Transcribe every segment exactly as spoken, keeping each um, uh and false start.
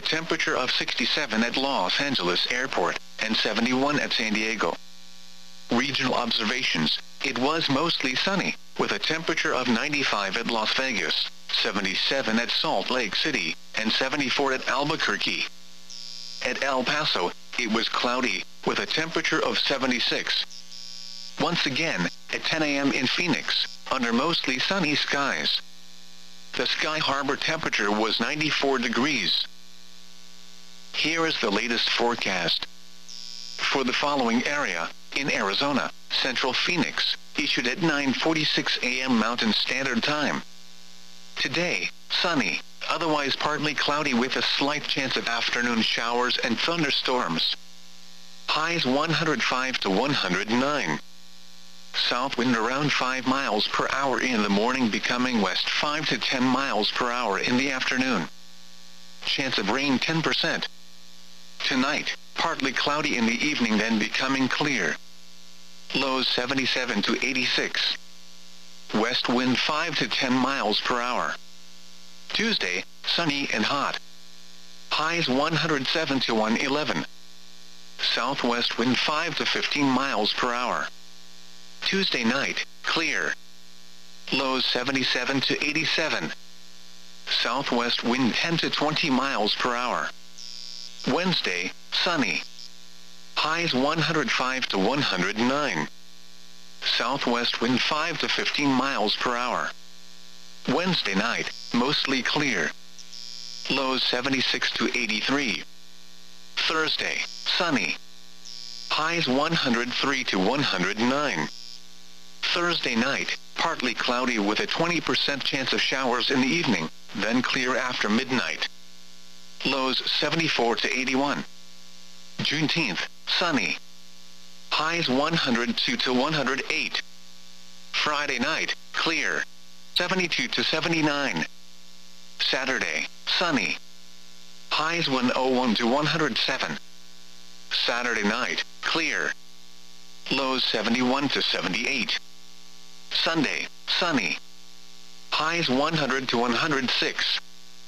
temperature of sixty-seven at Los Angeles Airport and seventy-one at San Diego. Regional observations: it was mostly sunny, with a temperature of ninety-five at Las Vegas, seventy-seven at Salt Lake City, and seventy-four at Albuquerque. At El Paso, it was cloudy, with a temperature of seventy-six. Once again, at ten a m in Phoenix, under mostly sunny skies. The Sky Harbor temperature was ninety-four degrees. Here is the latest forecast. For the following area, in Arizona, Central Phoenix, issued at nine forty-six a m Mountain Standard Time. Today, sunny, otherwise partly cloudy with a slight chance of afternoon showers and thunderstorms. Highs one hundred five to one hundred nine. South wind around five miles per hour in the morning, becoming west five to ten miles per hour in the afternoon. Chance of rain ten percent. Tonight, partly cloudy in the evening, then becoming clear. Lows seventy-seven to eighty-six. West wind five to ten miles per hour. Tuesday, sunny and hot. Highs one hundred seven to one hundred eleven. Southwest wind five to fifteen miles per hour. Tuesday night, clear. Lows seventy-seven to eighty-seven. Southwest wind ten to twenty miles per hour. Wednesday, sunny. Highs one hundred five to one hundred nine. Southwest wind five to fifteen miles per hour. Wednesday night, mostly clear. Lows seventy-six to eighty-three. Thursday, sunny. Highs one hundred three to one hundred nine. Thursday night, partly cloudy with a twenty percent chance of showers in the evening, then clear after midnight. Lows seventy-four to eighty-one. Juneteenth, sunny. Highs one hundred two to one hundred eight. Friday night, clear. seventy-two to seventy-nine. Saturday, sunny. Highs one hundred one to one hundred seven. Saturday night, clear. Lows seventy-one to seventy-eight. Sunday, sunny. Highs one hundred to one hundred six.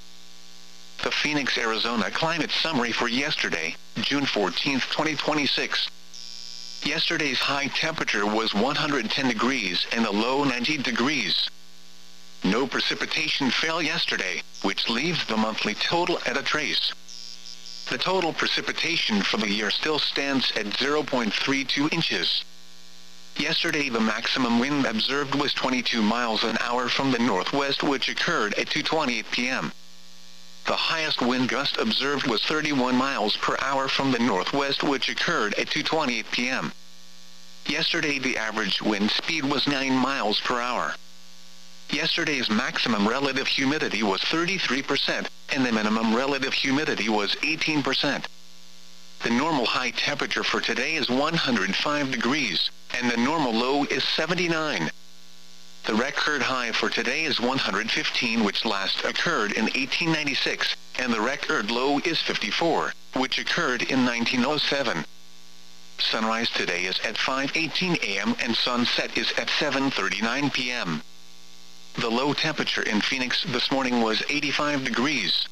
The Phoenix, Arizona climate summary for yesterday, June fourteenth, twenty twenty-six. Yesterday's high temperature was one hundred ten degrees and the low ninety degrees. No precipitation fell yesterday, which leaves the monthly total at a trace. The total precipitation for the year still stands at zero point three two inches. Yesterday the maximum wind observed was twenty-two miles an hour from the northwest, which occurred at two twenty-eight p m The highest wind gust observed was thirty-one miles per hour from the northwest, which occurred at two twenty-eight p m Yesterday the average wind speed was nine miles per hour. Yesterday's maximum relative humidity was thirty-three percent, and the minimum relative humidity was eighteen percent. The normal high temperature for today is one hundred five degrees, and the normal low is seventy-nine. The record high for today is one hundred fifteen, which last occurred in eighteen ninety-six, and the record low is fifty-four, which occurred in nineteen oh seven. Sunrise today is at five eighteen a m and sunset is at seven thirty-nine p m The low temperature in Phoenix this morning was eighty-five degrees.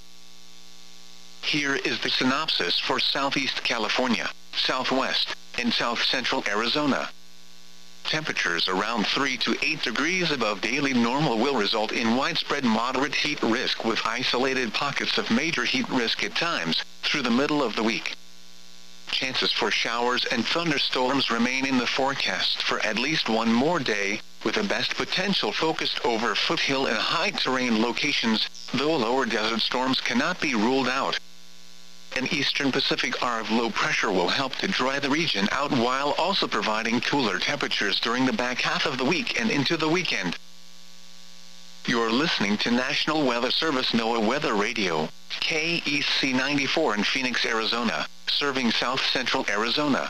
Here is the synopsis for Southeast California, Southwest, and South Central Arizona. Temperatures around three to eight degrees above daily normal will result in widespread moderate heat risk, with isolated pockets of major heat risk at times through the middle of the week. Chances for showers and thunderstorms remain in the forecast for at least one more day, with the best potential focused over foothill and high terrain locations, though lower desert storms cannot be ruled out. An eastern Pacific arc of low pressure will help to dry the region out, while also providing cooler temperatures during the back half of the week and into the weekend. You're listening to National Weather Service NOAA Weather Radio, K E C ninety-four in Phoenix, Arizona, serving South Central Arizona.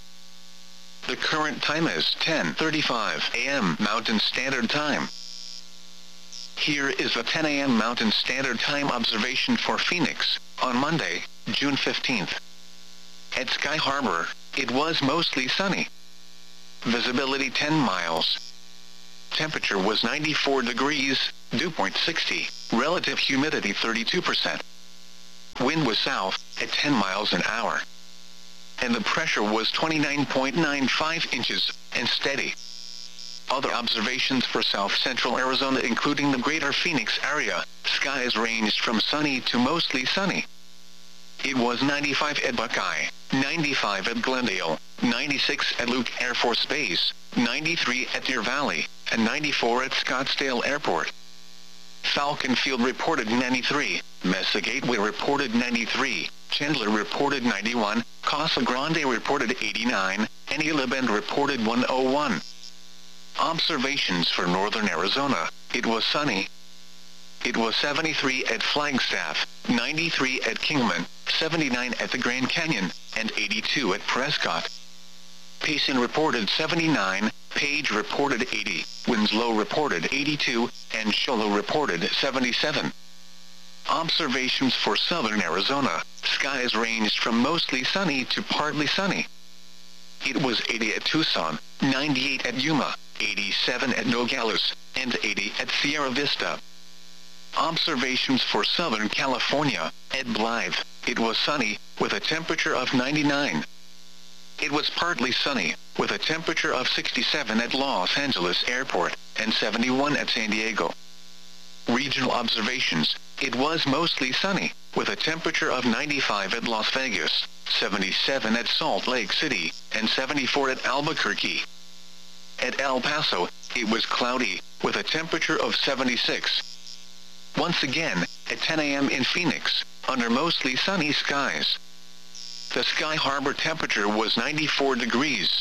The current time is ten thirty-five a m Mountain Standard Time. Here is the ten a m Mountain Standard Time observation for Phoenix, on Monday, June fifteenth. At Sky Harbor, it was mostly sunny. Visibility ten miles. Temperature was ninety-four degrees, dew point sixty, relative humidity thirty-two percent. wind was south, at ten miles an hour. And the pressure was twenty-nine point nine five inches, and steady. Other observations for south-central Arizona including the greater Phoenix area, skies ranged from sunny to mostly sunny. It was ninety-five at Buckeye, ninety-five at Glendale, ninety-six at Luke Air Force Base, ninety-three at Deer Valley, and ninety-four at Scottsdale Airport. Falcon Field reported ninety-three, Mesa Gateway reported ninety-three, Chandler reported ninety-one, Casa Grande reported eighty-nine, and Gila Bend reported one oh one. Observations for northern Arizona, it was sunny. It was seventy-three at Flagstaff, ninety-three at Kingman, seventy-nine at the Grand Canyon, and eighty-two at Prescott. Payson reported seventy-nine, Page reported eighty, Winslow reported eighty-two, and Show Low reported seventy-seven. Observations for southern Arizona, skies ranged from mostly sunny to partly sunny. It was eighty at Tucson, ninety-eight at Yuma, eighty-seven at Nogales, and eighty at Sierra Vista. Observations for Southern California, at Blythe, it was sunny, with a temperature of ninety-nine. It was partly sunny, with a temperature of sixty-seven at Los Angeles Airport, and seventy-one at San Diego. Regional observations, it was mostly sunny, with a temperature of ninety-five at Las Vegas, seventy-seven at Salt Lake City, and seventy-four at Albuquerque. At El Paso, it was cloudy, with a temperature of seventy-six. Once again, at ten a m in Phoenix, under mostly sunny skies. The Sky Harbor temperature was ninety-four degrees.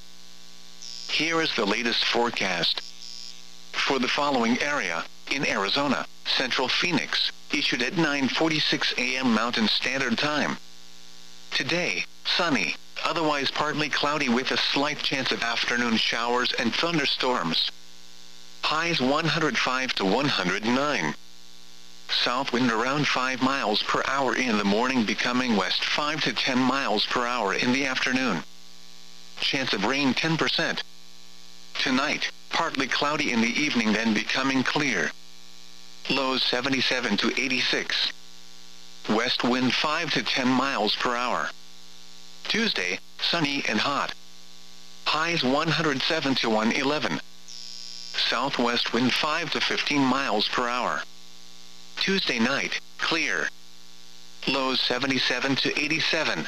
Here is the latest forecast. For the following area, in Arizona, Central Phoenix, issued at nine forty-six a m Mountain Standard Time. Today, sunny, otherwise partly cloudy with a slight chance of afternoon showers and thunderstorms. Highs one hundred five to one hundred nine. South wind around five miles per hour in the morning, becoming west five to ten miles per hour in the afternoon. Chance of rain ten percent. Tonight, partly cloudy in the evening, then becoming clear. Lows seventy-seven to eighty-six. West wind five to ten miles per hour. Tuesday, sunny and hot. Highs one hundred seven to one eleven. Southwest wind five to fifteen miles per hour. Tuesday night, clear. Lows seventy-seven to eighty-seven.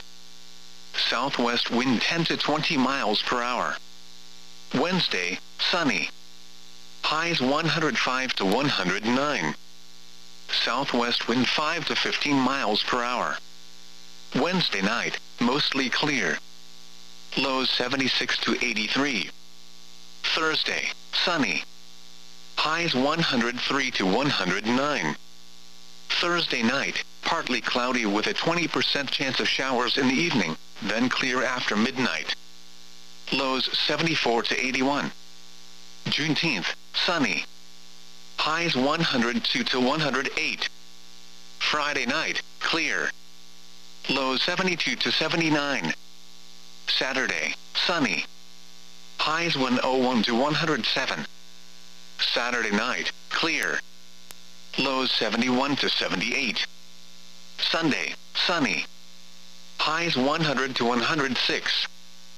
Southwest wind ten to twenty miles per hour. Wednesday, sunny. Highs one hundred five to one hundred nine. Southwest wind five to fifteen miles per hour. Wednesday night, mostly clear. Lows seventy-six to eighty-three. Thursday, sunny. Highs one hundred three to one hundred nine. Thursday night, partly cloudy with a twenty percent chance of showers in the evening, then clear after midnight. Lows seventy-four to eighty-one. Juneteenth, sunny. Highs one hundred two to one hundred eight. Friday night, clear. Lows seventy-two to seventy-nine. Saturday, sunny. Highs one oh one to one hundred seven. Saturday night, clear. Lows seventy-one to seventy-eight. Sunday, sunny. Highs one hundred to one hundred six.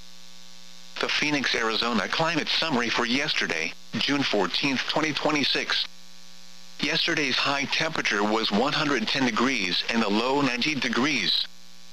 The Phoenix, Arizona climate summary for yesterday, June fourteenth, twenty twenty-six. Yesterday's high temperature was one hundred ten degrees and the low ninety degrees.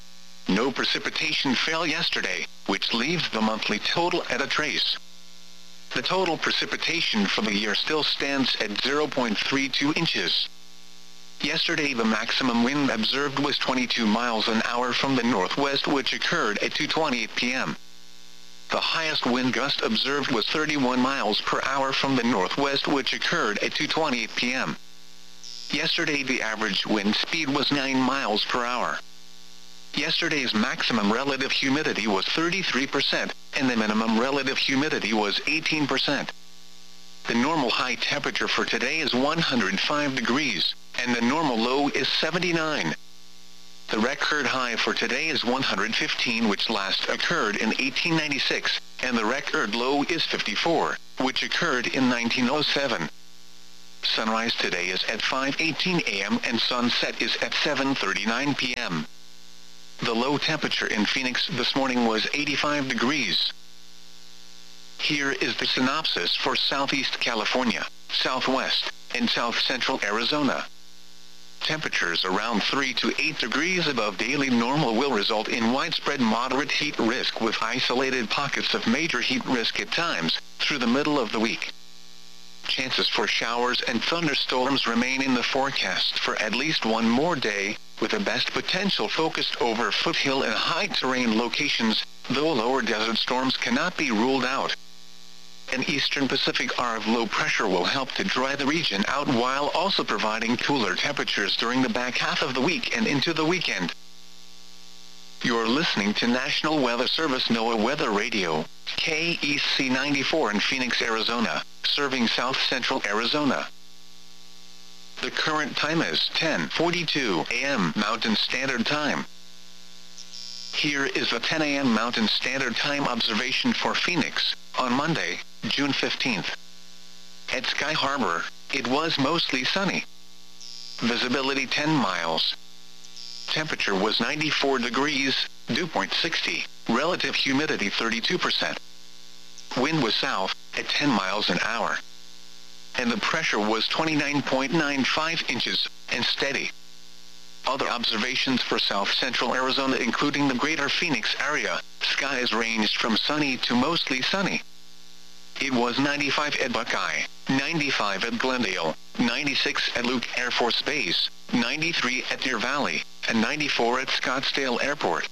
No precipitation fell yesterday, which leaves the monthly total at a trace. The total precipitation for the year still stands at zero point three two inches. Yesterday the maximum wind observed was twenty-two miles an hour from the northwest, which occurred at two twenty p m The highest wind gust observed was thirty-one miles per hour from the northwest, which occurred at two twenty p m Yesterday the average wind speed was nine miles per hour. Yesterday's maximum relative humidity was thirty-three percent, and the minimum relative humidity was eighteen percent. The normal high temperature for today is one hundred five degrees, and the normal low is seventy-nine. The record high for today is one hundred fifteen, which last occurred in eighteen ninety-six, and the record low is fifty-four, which occurred in nineteen oh seven. Sunrise today is at five eighteen a m and sunset is at seven thirty-nine p m The low temperature in Phoenix this morning was eighty-five degrees. Here is the synopsis for Southeast California, Southwest, and South Central Arizona. Temperatures around three to eight degrees above daily normal will result in widespread moderate heat risk with isolated pockets of major heat risk at times through the middle of the week. Chances for showers and thunderstorms remain in the forecast for at least one more day, with the best potential focused over foothill and high-terrain locations, though lower desert storms cannot be ruled out. An eastern Pacific arc of low pressure will help to dry the region out while also providing cooler temperatures during the back half of the week and into the weekend. You're listening to National Weather Service NOAA Weather Radio, K E C ninety-four in Phoenix, Arizona, serving South Central Arizona. The current time is ten forty-two a m Mountain Standard Time. Here is the ten a m Mountain Standard Time observation for Phoenix on Monday, June fifteenth. At Sky Harbor, it was mostly sunny. Visibility ten miles. Temperature was ninety-four degrees, dew point sixty, relative humidity thirty-two percent. Wind was south, at ten miles an hour. And the pressure was twenty-nine point nine five inches, and steady. Other observations for South Central Arizona including the greater Phoenix area, skies ranged from sunny to mostly sunny. It was ninety-five at Buckeye, ninety-five at Glendale, ninety-six at Luke Air Force Base, ninety-three at Deer Valley, and ninety-four at Scottsdale Airport.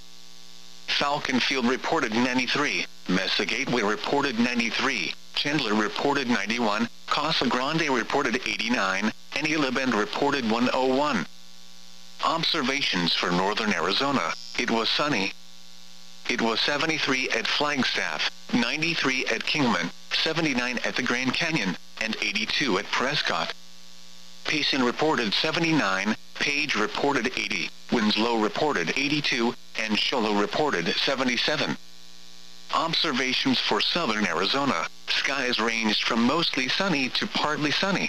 Falcon Field reported ninety-three, Mesa Gateway reported ninety-three, Chandler reported ninety-one, Casa Grande reported eighty-nine, and Isla Bend reported one oh one. Observations for northern Arizona, it was sunny. It was seventy-three at Flagstaff, ninety-three at Kingman, seventy-nine at the Grand Canyon, and eighty-two at Prescott. Payson reported seventy-nine, Page reported eighty, Winslow reported eighty-two, and Shoalo reported seventy-seven. Observations for southern Arizona, skies ranged from mostly sunny to partly sunny.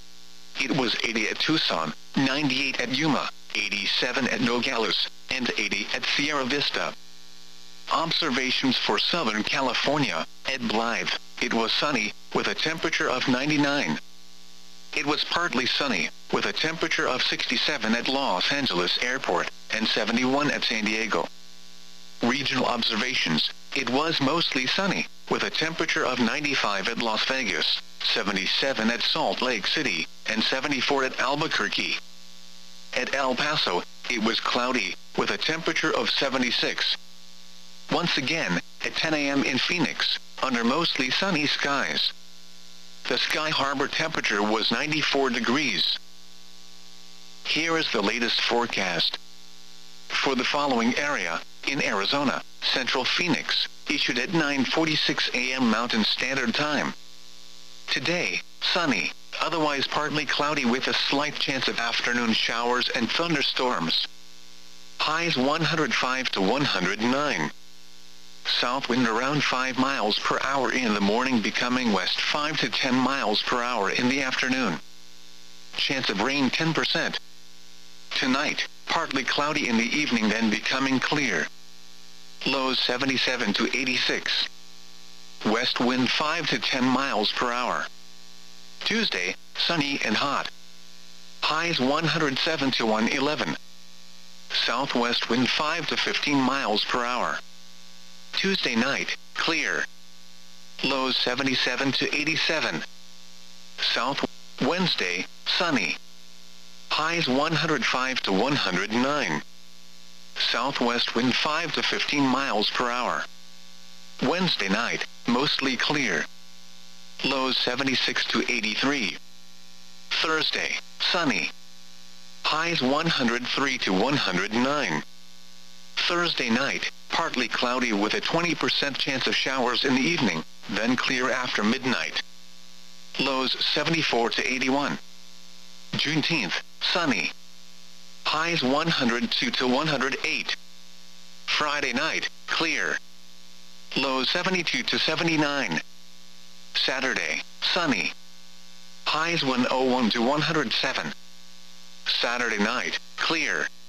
It was eighty at Tucson, ninety-eight at Yuma, eighty-seven at Nogales, and eighty at Sierra Vista. Observations for Southern California, at Blythe, it was sunny, with a temperature of ninety-nine. It was partly sunny, with a temperature of sixty-seven at Los Angeles Airport, and seventy-one at San Diego. Regional observations, it was mostly sunny, with a temperature of ninety-five at Las Vegas, seventy-seven at Salt Lake City, and seventy-four at Albuquerque. At El Paso, it was cloudy, with a temperature of seventy-six. Once again, at ten a m in Phoenix, under mostly sunny skies. The Sky Harbor temperature was ninety-four degrees. Here is the latest forecast. For the following area, in Arizona, Central Phoenix, issued at nine forty-six a m Mountain Standard Time. Today, sunny, otherwise partly cloudy with a slight chance of afternoon showers and thunderstorms. Highs one hundred five to one hundred nine. South wind around five miles per hour in the morning, becoming west five to ten miles per hour in the afternoon. Chance of rain ten percent. Tonight, partly cloudy in the evening, then becoming clear. Lows seventy-seven to eighty-six. West wind five to ten miles per hour. Tuesday, sunny and hot. Highs one hundred seven to one eleven. Southwest wind five to fifteen miles per hour. Tuesday night, clear. Lows seventy-seven to eighty-seven. South Wednesday, sunny. Highs one hundred five to one hundred nine. Southwest wind five to fifteen miles per hour. Wednesday night, mostly clear. Lows seventy-six to eighty-three. Thursday, sunny. Highs one hundred three to one hundred nine. Thursday night, partly cloudy with a twenty percent chance of showers in the evening, then clear after midnight. Lows seventy-four to eighty-one. Juneteenth, sunny. Highs one hundred two to one hundred eight. Friday night, clear. Lows seventy-two to seventy-nine. Saturday, sunny. highs one oh one to one hundred seven. Saturday night, clear,